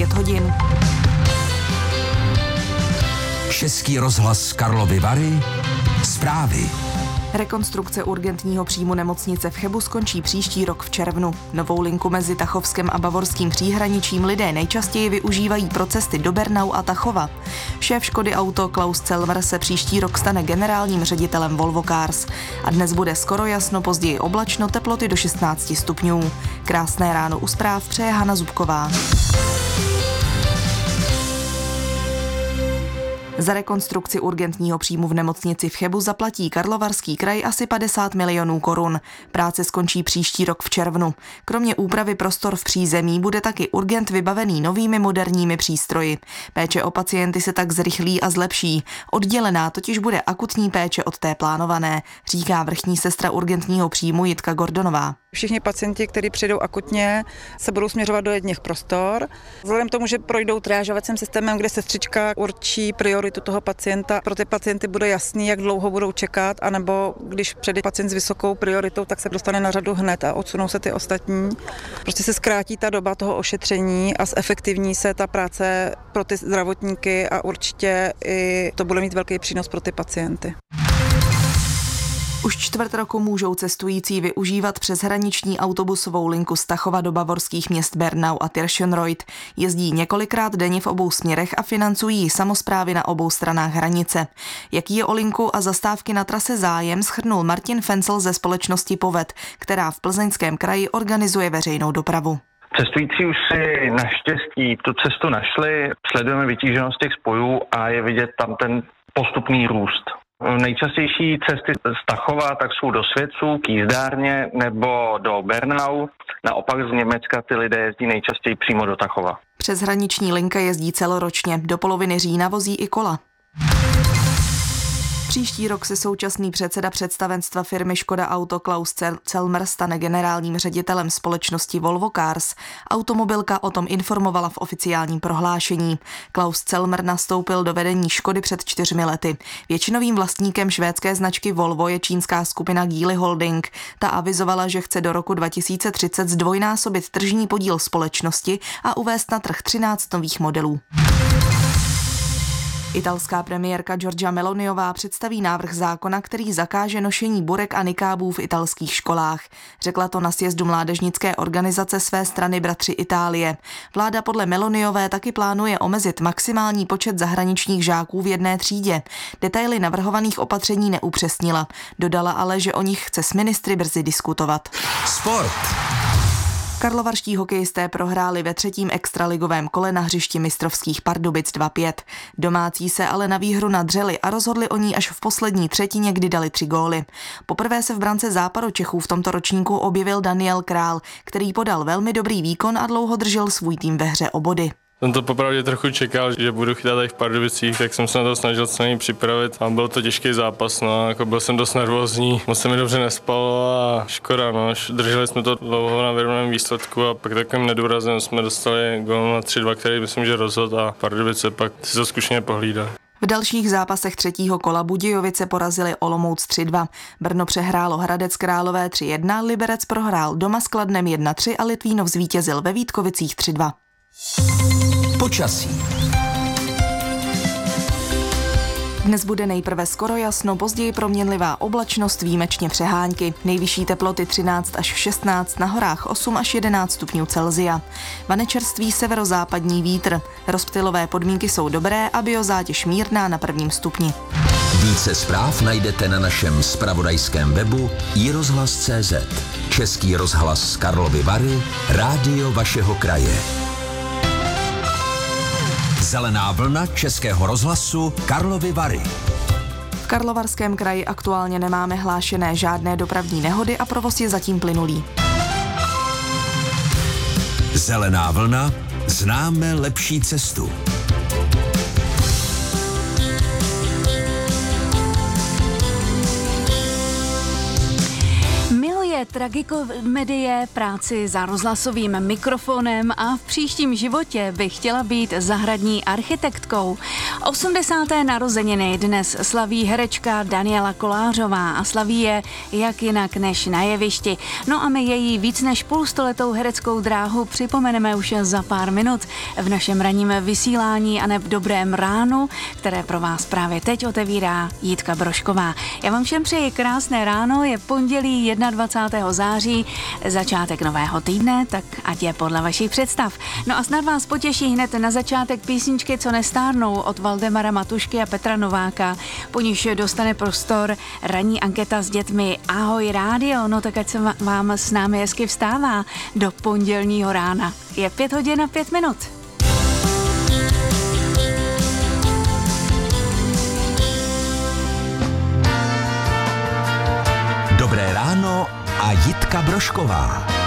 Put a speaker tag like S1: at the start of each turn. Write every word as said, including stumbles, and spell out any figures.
S1: pět hodin.
S2: Český rozhlas Karlovy Vary. Zprávy.
S1: Rekonstrukce urgentního příjmu nemocnice v Chebu skončí příští rok v červnu. Novou linku mezi Tachovskem a bavorským příhraničím lidé nejčastěji využívají pro cesty do Bernau a Tachova. Šéf Škody Auto Klaus Celmer se příští rok stane generálním ředitelem Volvo Cars. A dnes bude skoro jasno, později oblačno, teploty do šestnáct stupňů. Krásné ráno u zpráv přeje Hana Zubková. Za rekonstrukci urgentního příjmu v nemocnici v Chebu zaplatí Karlovarský kraj asi padesát milionů korun. Práce skončí příští rok v červnu. Kromě úpravy prostor v přízemí bude taky urgent vybavený novými moderními přístroji. Péče o pacienty se tak zrychlí a zlepší. Oddělená totiž bude akutní péče od té plánované, říká vrchní sestra urgentního příjmu Jitka Gordonová.
S3: Všichni pacienti, kteří přijdou akutně, se budou směřovat do jedněch prostor. Vzhledem k tomu, že projdou triážovacím systémem, kde sestřička určí prioritu toho pacienta, pro ty pacienty bude jasný, jak dlouho budou čekat, anebo když přijde pacient s vysokou prioritou, tak se dostane na řadu hned a odsunou se ty ostatní. Prostě se zkrátí ta doba toho ošetření a zefektivní se ta práce pro ty zdravotníky a určitě i to bude mít velký přínos pro ty pacienty.
S1: Už čtvrt roku můžou cestující využívat přeshraniční autobusovou linku z Tachova do bavorských měst Bernau a Tirschenreuth. Jezdí několikrát denně v obou směrech a financují samosprávy na obou stranách hranice. Jaký je o linku a zastávky na trase zájem, shrnul Martin Fencl ze společnosti Povet, která v Plzeňském kraji organizuje veřejnou dopravu.
S4: Cestující už si naštěstí tu cestu našli, sledujeme vytíženost těch spojů a je vidět tam ten postupný růst. Nejčastější cesty z Tachova tak jsou do Světců, k jízdárně nebo do Bernau. Naopak z Německa ty lidé jezdí nejčastěji přímo do Tachova.
S1: Přeshraniční linka jezdí celoročně, do poloviny října vozí i kola. Příští rok se současný předseda představenstva firmy Škoda Auto Klaus Celmer stane generálním ředitelem společnosti Volvo Cars. Automobilka o tom informovala v oficiálním prohlášení. Klaus Celmer nastoupil do vedení Škody před čtyřmi lety. Většinovým vlastníkem švédské značky Volvo je čínská skupina Geely Holding. Ta avizovala, že chce do roku dva tisíce třicet zdvojnásobit tržní podíl společnosti a uvést na trh třináct nových modelů. Italská premiérka Giorgia Meloniová představí návrh zákona, který zakáže nošení burek a nikábů v italských školách. Řekla to na sjezdu mládežnické organizace své strany Bratři Itálie. Vláda podle Meloniové taky plánuje omezit maximální počet zahraničních žáků v jedné třídě. Detaily navrhovaných opatření neupřesnila. Dodala ale, že o nich chce s ministry brzy diskutovat.
S2: Sport.
S1: Karlovarští hokejisté prohráli ve třetím extraligovém kole na hřišti mistrovských Pardubic dva pět. Domácí se ale na výhru nadřeli a rozhodli o ní až v poslední třetině, kdy dali tři góly. Poprvé se v brance Západočechů v tomto ročníku objevil Daniel Král, který podal velmi dobrý výkon a dlouho držel svůj tým ve hře o body.
S5: Jsem to popravdě trochu čekal, že budu chytat tady v Pardubicích, tak jsem se na to snažil co nejméně připravit a byl to těžký zápas, no, jako byl jsem dost nervózní, moc se mi dobře nespalo a škoda, no, drželi jsme to dlouho na vyrovnaném výsledku a pak takovým nedůrazem jsme dostali gól na tři dva, který myslím, že rozhodl a Pardubice pak si to zkušeně pohlídali.
S1: V dalších zápasech třetího kola Budějovice porazili Olomouc tři dva. Brno přehrálo Hradec Králové tři jedna, Liberec prohrál doma s Kladnem jedna tři a Litvínov zvítězil ve Vítkovicích tři dva.
S2: Počasí.
S1: Dnes bude nejprve skoro jasno, později proměnlivá oblačnost, výjimečně přehánky. Nejvyšší teploty třináct až šestnáct, na horách osm až jedenáct stupňů Celsia. Vanečerstvý severozápadní vítr. Rozptylové podmínky jsou dobré a biozátěž mírná na prvním stupni.
S2: Více zpráv najdete na našem zpravodajském webu i rozhlas tečka cé zet. Český rozhlas Karlovy Vary, rádio vašeho kraje. Zelená vlna Českého rozhlasu Karlovy Vary.
S1: V Karlovarském kraji aktuálně nemáme hlášené žádné dopravní nehody a provoz je zatím plynulý.
S2: Zelená vlna, známe lepší cestu.
S6: Studuje tragikomedie, práci za rozhlasovým mikrofonem a v příštím životě by chtěla být zahradní architektkou. osmdesáté narozeniny dnes slaví herečka Daniela Kolářová a slaví je jak jinak než na jevišti. No a my její víc než půlstoletou hereckou dráhu připomeneme už za pár minut v našem ranním vysílání a ne v dobrém ránu, které pro vás právě teď otevírá Jitka Brožková. Já vám všem přeji krásné ráno, je pondělí dvacátého prvního září, začátek nového týdne, tak ať je podle vašich představ. No a snad vás potěší hned na začátek písničky Co nestárnou od Valdemara Matušky a Petra Nováka, po níž dostane prostor ranní anketa s dětmi Ahoj rádio, no tak ať se vám s námi hezky vstává do pondělního rána. Je pět hodin a pět minut.
S2: Dobré ráno a Jitka Brožková.